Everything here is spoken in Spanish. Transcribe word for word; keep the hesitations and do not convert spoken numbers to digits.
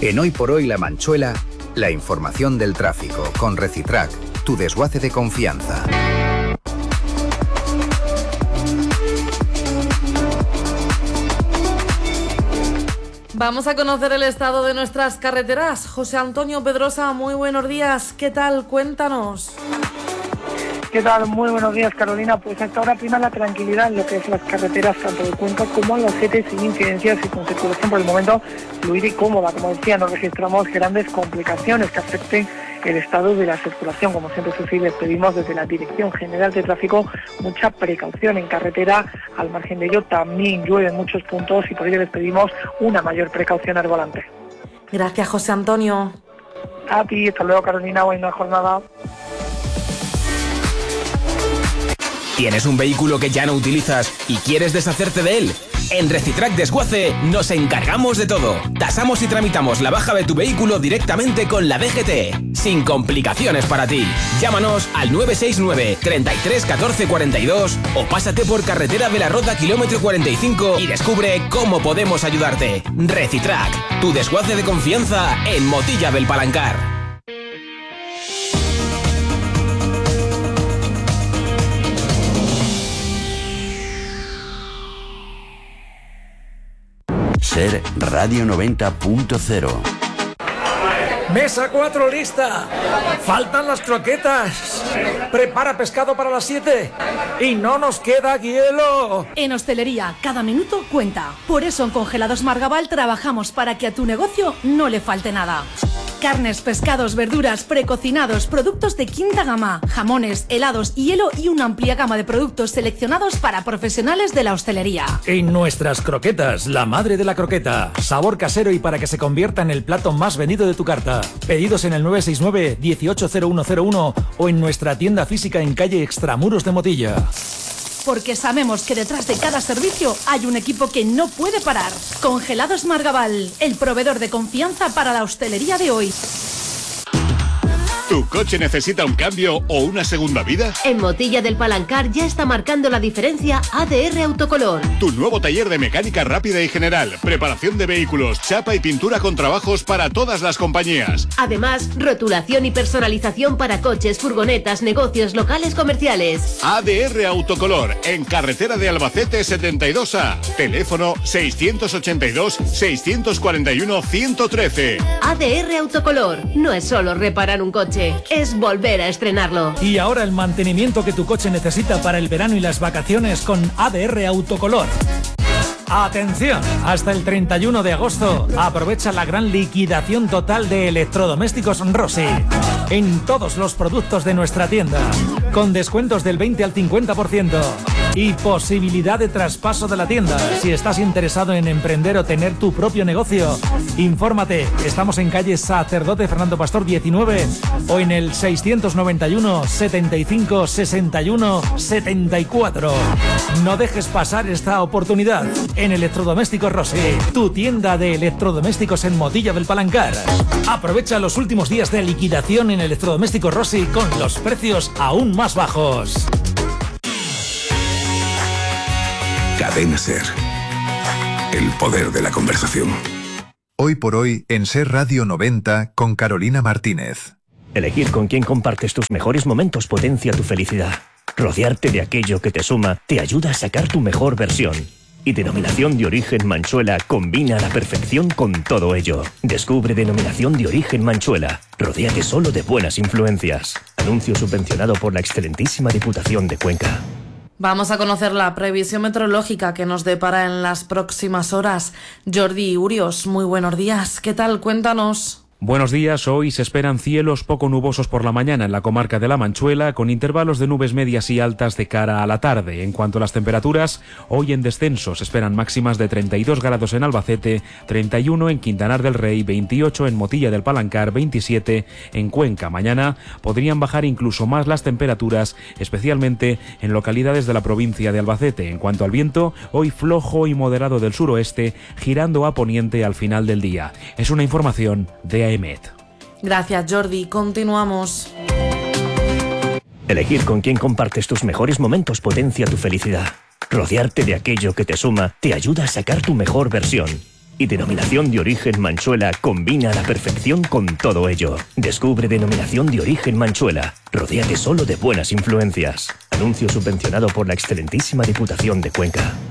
En Hoy por Hoy La Manchuela, la información del tráfico con Recitrac, tu desguace de confianza. Vamos a conocer el estado de nuestras carreteras. José Antonio Pedrosa, muy buenos días. ¿Qué tal? Cuéntanos. ¿Qué tal? Muy buenos días, Carolina. Pues hasta ahora prima la tranquilidad en lo que es las carreteras, tanto de Cuenca como Albacete, sin incidencias y con circulación por el momento fluida y cómoda. Como decía, no registramos grandes complicaciones que afecten el estado de la circulación. Como siempre, eso sí, les pedimos desde la Dirección General de Tráfico mucha precaución en carretera. Al margen de ello, también llueve en muchos puntos y por ello les pedimos una mayor precaución al volante. Gracias, José Antonio. A ti, hasta luego, Carolina. Buena jornada. ¿Tienes un vehículo que ya no utilizas y quieres deshacerte de él? En Recitrac Desguace nos encargamos de todo. Tasamos y tramitamos la baja de tu vehículo directamente con la D G T, sin complicaciones para ti. Llámanos al nueve seis nueve, treinta y tres, catorce, cuarenta y dos o pásate por Carretera de la Rota kilómetro cuarenta y cinco y descubre cómo podemos ayudarte. Recitrac, tu desguace de confianza en Motilla del Palancar. Ser Radio noventa punto cero. Mesa cuatro lista. Faltan las croquetas. Prepara pescado para las siete. Y no nos queda hielo. En hostelería, cada minuto cuenta. Por eso en Congelados Margaval trabajamos para que a tu negocio no le falte nada. Carnes, pescados, verduras, precocinados, productos de quinta gama, jamones, helados, hielo y una amplia gama de productos seleccionados para profesionales de la hostelería. En nuestras croquetas, la madre de la croqueta. Sabor casero y para que se convierta en el plato más vendido de tu carta. Pedidos en el nueve seis nueve, dieciocho cero uno cero uno o en nuestra tienda física en calle Extramuros de Motilla. Porque sabemos que detrás de cada servicio hay un equipo que no puede parar. Congelados Margaval, el proveedor de confianza para la hostelería de hoy. ¿Tu coche necesita un cambio o una segunda vida? En Motilla del Palancar ya está marcando la diferencia A D R Autocolor. Tu nuevo taller de mecánica rápida y general, preparación de vehículos, chapa y pintura con trabajos para todas las compañías. Además, rotulación y personalización para coches, furgonetas, negocios, locales comerciales. A D R Autocolor, en carretera de Albacete setenta y dos A. Teléfono seiscientos ochenta y dos, seiscientos cuarenta y uno, ciento trece. A D R Autocolor, no es solo reparar un coche, es volver a estrenarlo. Y ahora el mantenimiento que tu coche necesita para el verano y las vacaciones con A D R Autocolor. ¡Atención! Hasta el treinta y uno de agosto aprovecha la gran liquidación total de electrodomésticos Rossi en todos los productos de nuestra tienda, con descuentos del veinte al cincuenta por ciento y posibilidad de traspaso de la tienda. Si estás interesado en emprender o tener tu propio negocio, infórmate. Estamos en calle Sacerdote Fernando Pastor diecinueve o en el seiscientos noventa y uno, setenta y cinco, sesenta y uno, setenta y cuatro. No dejes pasar esta oportunidad. En Electrodomésticos Rossi, tu tienda de electrodomésticos en Motilla del Palancar. Aprovecha los últimos días de liquidación en Electrodomésticos Rossi con los precios aún más bajos. Cadena Ser. El poder de la conversación. Hoy por hoy en Ser Radio noventa con Carolina Martínez. Elegir con quién compartes tus mejores momentos potencia tu felicidad. Rodearte de aquello que te suma te ayuda a sacar tu mejor versión. Y Denominación de Origen Manchuela combina a la perfección con todo ello. Descubre Denominación de Origen Manchuela. Rodéate solo de buenas influencias. Anuncio subvencionado por la excelentísima Diputación de Cuenca. Vamos a conocer la previsión meteorológica que nos depara en las próximas horas. Jordi Urios, muy buenos días. ¿Qué tal? Cuéntanos. Buenos días, hoy se esperan cielos poco nubosos por la mañana en la comarca de La Manchuela, con intervalos de nubes medias y altas de cara a la tarde. En cuanto a las temperaturas, hoy en descenso se esperan máximas de treinta y dos grados en Albacete, treinta y uno en Quintanar del Rey, veintiocho en Motilla del Palancar, veintisiete en Cuenca. Mañana podrían bajar incluso más las temperaturas, especialmente en localidades de la provincia de Albacete. En cuanto al viento, hoy flojo y moderado del suroeste, girando a poniente al final del día. Es una información de AEMET. Gracias, Jordi. Continuamos. Elegir con quién compartes tus mejores momentos potencia tu felicidad. Rodearte de aquello que te suma te ayuda a sacar tu mejor versión. Y Denominación de Origen Manchuela combina a la perfección con todo ello. Descubre Denominación de Origen Manchuela. Rodéate solo de buenas influencias. Anuncio subvencionado por la excelentísima Diputación de Cuenca.